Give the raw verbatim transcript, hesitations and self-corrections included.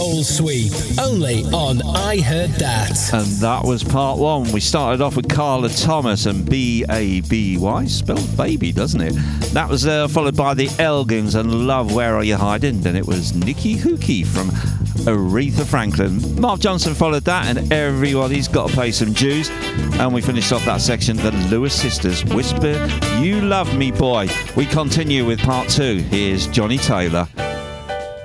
Soul Sweep, only on I Heard That. And that was part one. We started off with Carla Thomas and B A B Y, spelled baby, doesn't it? That was uh, followed by the Elgins and Love, Where Are You Hiding? Then it was Nikki Hookie from Aretha Franklin. Mark Johnson followed that, and Everybody's Got to Pay Some Dues. And we finished off that section, the Lewis Sisters, Whisper You Love Me Boy. We continue with part two. Here's Johnny Taylor.